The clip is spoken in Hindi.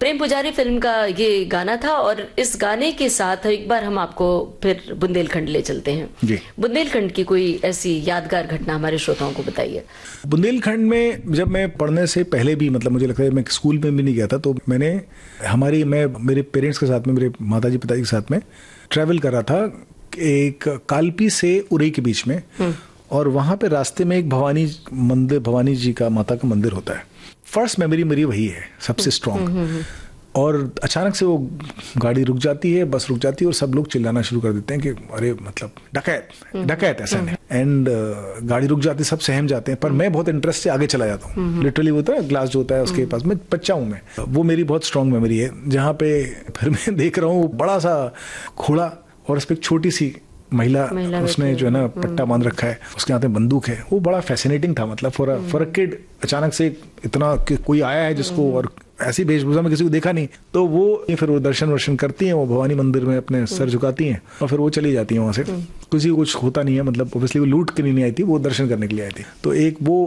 प्रेम पुजारी फिल्म का ये गाना था और इस गाने के साथ एक बार हम आपको फिर बुंदेलखंड ले चलते हैं जी। बुंदेलखंड की कोई ऐसी यादगार घटना हमारे श्रोताओं को बताइए। बुंदेलखंड में जब मैं पढ़ने से पहले भी मतलब मुझे लगता है मैं स्कूल में भी नहीं गया था, तो मैं मेरे पेरेंट्स के साथ में, मेरे माताजी पिताजी के साथ में ट्रैवल कर रहा था एक कालपी से उरई के बीच में, और वहां पे रास्ते में एक भवानी जी का माता का मंदिर होता है। फर्स्ट मेमोरी मेरी वही है सबसे स्ट्रॉन्ग। और अचानक से वो गाड़ी रुक जाती है, बस रुक जाती है और सब लोग चिल्लाना शुरू कर देते हैं कि अरे मतलब डकैत ऐसा नहीं। एंड गाड़ी रुक जाती है, सब सहम जाते हैं, पर मैं बहुत इंटरेस्ट से आगे चला जाता हूँ। लिटरली होता है ग्लास जो होता है उसके पास में बच्चा हूँ मैं, वो मेरी बहुत स्ट्रॉन्ग मेमोरी है। जहाँ पे फिर मैं देख रहा हूँ बड़ा सा घोड़ा और उस पर एक छोटी सी महिला उसने जो है ना पट्टा बांध रखा है, उसके हाथ में बंदूक है। वो बड़ा फैसिनेटिंग था, मतलब फॉर अ किड अचानक से इतना कि कोई आया है जिसको, और ऐसी वेशभूषा में किसी को देखा नहीं। तो वो फिर वो दर्शन करती हैं, वो भवानी मंदिर में अपने सर झुकाती हैं और फिर वो चली जाती हैं वहां से। किसी को कुछ होता नहीं है, मतलब ऑब्वियसली वो लूट के नहीं आई थी, वो दर्शन करने के लिए आई थी। तो एक वो